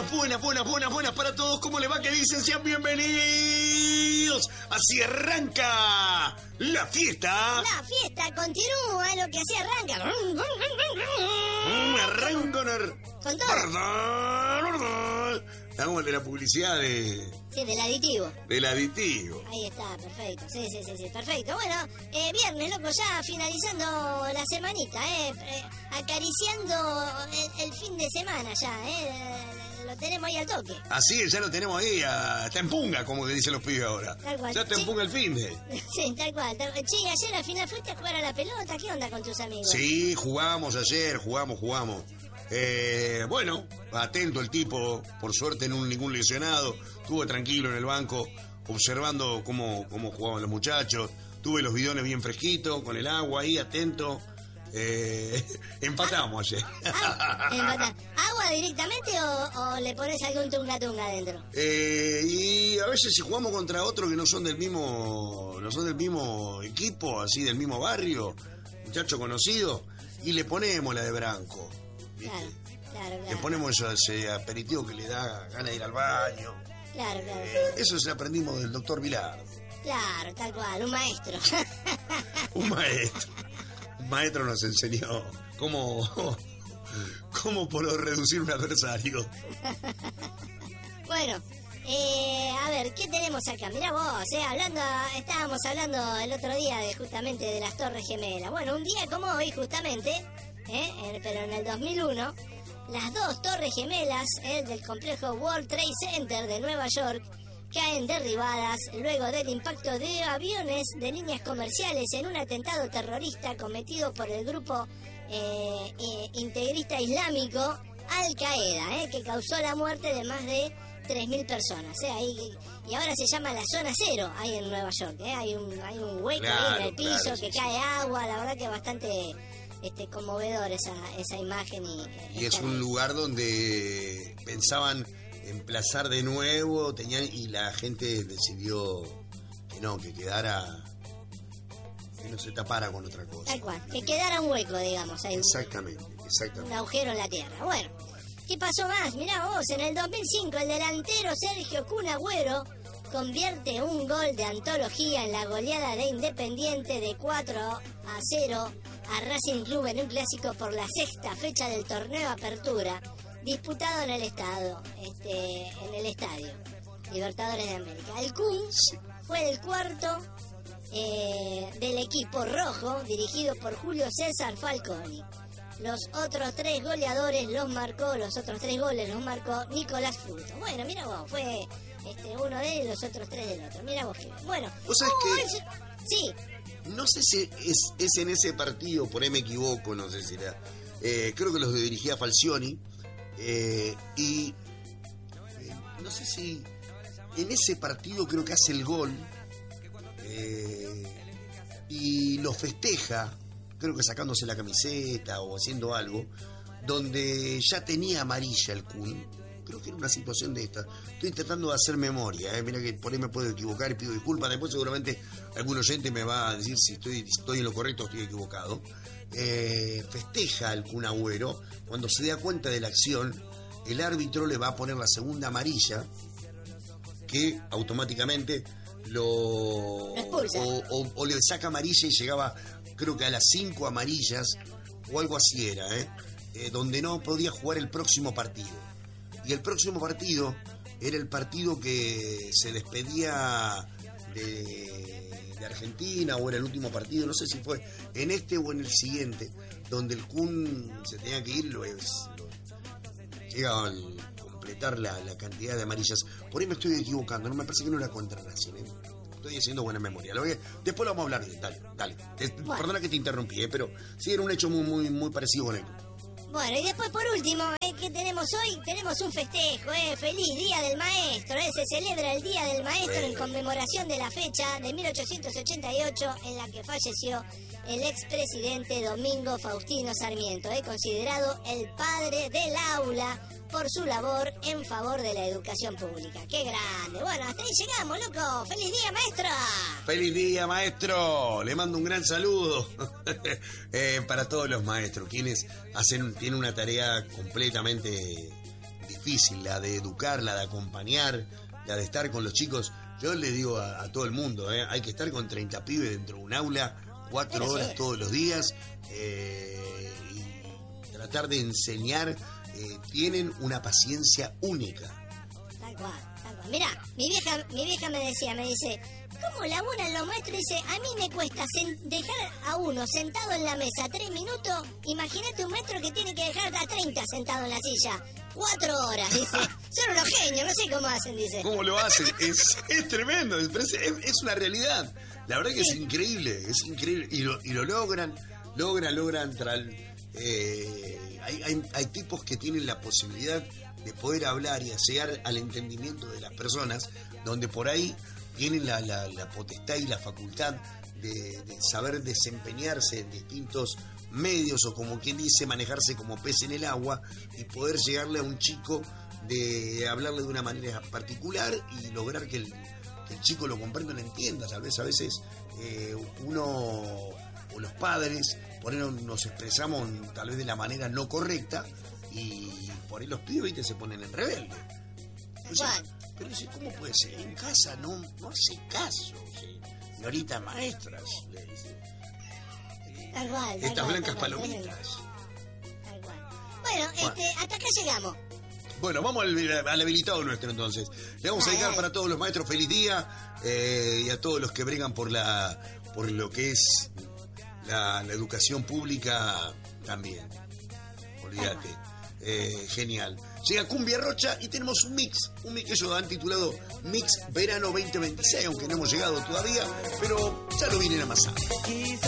Buenas para todos. ¿Cómo le va? ¿Qué dicen? Sean bienvenidos. Así arranca la fiesta. La fiesta continúa, lo que así arranca. Arranca con todo. Está como el de la publicidad de... Sí, del aditivo. Del aditivo. Ahí está, perfecto. Sí, perfecto. Bueno, viernes, loco, ya finalizando la semanita, acariciando el fin de semana ya, lo tenemos ahí al toque. Así es, ya lo tenemos ahí, está en punga, como que dicen los pibes ahora. Tal cual. Ya está en punga el fin de... Sí, tal cual. Che, ayer al final fuiste a jugar a la pelota, ¿qué onda con tus amigos? Sí, jugamos ayer, jugamos. Bueno, atento el tipo, por suerte ningún lesionado, estuvo tranquilo en el banco, observando cómo jugaban los muchachos, tuve los bidones bien fresquitos, con el agua ahí, atento. Empatamos ayer. ¿Agua directamente o le pones algún tunga adentro? Y a veces si jugamos contra otros que no son del mismo equipo, así del mismo barrio, muchacho conocido, y le ponemos la de Branco. Claro. Le ponemos ese aperitivo que le da ganas de ir al baño. Claro. Eso se aprendimos del doctor Vilar. Claro, tal cual, un maestro. Un maestro nos enseñó cómo poder reducir un adversario. Bueno, a ver, ¿qué tenemos acá? Mirá vos, estábamos hablando el otro día justamente de las Torres Gemelas. Bueno, un día como hoy justamente, pero en el 2001, las dos Torres Gemelas del complejo World Trade Center de Nueva York caen derribadas luego del impacto de aviones de líneas comerciales en un atentado terrorista cometido por el grupo integrista islámico Al-Qaeda, que causó la muerte de más de 3.000 personas. Y ahora se llama la zona cero ahí en Nueva York. Hay un hueco ahí en el piso que cae agua, la verdad que es bastante conmovedor esa imagen. Y es un lugar donde pensaban emplazar de nuevo, y la gente decidió que no se tapara con otra cosa. Tal cual, que quedara un hueco, digamos. Ahí, Exactamente. Un agujero en la tierra. Bueno, ¿qué pasó más? Mirá vos, en el 2005 el delantero Sergio Kun Agüero convierte un gol de antología en la goleada de Independiente de 4-0 a Racing Club en un clásico por la sexta fecha del torneo Apertura, disputado en el estadio Libertadores de América. El Kun fue el cuarto del equipo rojo, dirigido por Julio César Falconi. Los otros tres goles los marcó Nicolás Furto. Bueno, mira vos, fue uno de él y los otros tres del otro. Mira vos que... Bueno, ¿vos sabés que... Sí. No sé si es en ese partido, por ahí me equivoco, no sé si era... creo que los dirigía Falcioni. Y no sé si en ese partido creo que hace el gol y lo festeja, creo que sacándose la camiseta o haciendo algo, donde ya tenía amarilla el Kun. Creo que era una situación de esta. Estoy intentando de hacer memoria, mira que por ahí me puedo equivocar y pido disculpas. Después seguramente algún oyente me va a decir si estoy en lo correcto o estoy equivocado. Festeja al Kun Agüero. Cuando se da cuenta de la acción, el árbitro le va a poner la segunda amarilla, que automáticamente lo expulsa. O le saca amarilla y llegaba, creo que a las 5 amarillas o algo así era, donde no podía jugar el próximo partido. Y el próximo partido era el partido que se despedía de Argentina, o era el último partido, no sé si fue en este o en el siguiente, donde el Kun se tenía que ir, llega a completar la cantidad de amarillas. Por ahí me estoy equivocando, no me parece que no era contra Racing, estoy haciendo buena memoria. Después lo vamos a hablar bien, dale. Bueno. Perdona que te interrumpí, pero sí era un hecho muy parecido con él. Bueno, y después por último, ¿qué tenemos hoy? Tenemos un festejo, ¡Feliz Día del Maestro! Se celebra el Día del Maestro en conmemoración de la fecha de 1888 en la que falleció el expresidente Domingo Faustino Sarmiento, considerado el padre del aula por su labor en favor de la educación pública. ¡Qué grande! Bueno, hasta ahí llegamos, loco. ¡Feliz día, maestro! ¡Feliz día, maestro! Le mando un gran saludo para todos los maestros, quienes tienen una tarea completamente difícil, la de educar, la de acompañar, la de estar con los chicos. Yo le digo a todo el mundo, hay que estar con 30 pibes dentro de un aula, 4 horas todos los días, y tratar de enseñar. Tienen una paciencia única. Tal cual, tal cual. Mirá, mi vieja me dice, ¿cómo laburan los maestros? Dice, a mí me cuesta dejar a uno sentado en la mesa 3 minutos. Imagínate un maestro que tiene que dejar a 30 sentado en la silla 4 horas. Dice, son unos genios, no sé cómo hacen, dice. ¿Cómo lo hacen? Es tremendo, es una realidad. La verdad que es increíble. Y lo logran. Hay tipos que tienen la posibilidad de poder hablar y llegar al entendimiento de las personas, donde por ahí tienen la potestad y la facultad de saber desempeñarse en distintos medios, o como quien dice, manejarse como pez en el agua, y poder llegarle a un chico, de hablarle de una manera particular y lograr que el chico lo comprenda y lo entienda. Tal vez a veces uno o los padres por ahí nos expresamos tal vez de la manera no correcta, y por ahí los pibes, ¿viste?, se ponen en rebelde. Pero dice, ¿cómo puede ser? En casa no hace caso, señoritas maestras, le dice. Tal cual. Estas blancas palomitas. Tal cual. Bueno, hasta acá llegamos. Bueno, vamos al habilitado nuestro entonces. Le vamos a dedicar para todos los maestros feliz día, y a todos los que bregan por lo que es la educación pública también. Olvídate. Genial. Llega Cumbia Rocha y tenemos un mix que ellos han titulado Mix Verano 2026, aunque no hemos llegado todavía, pero ya lo vienen amasando.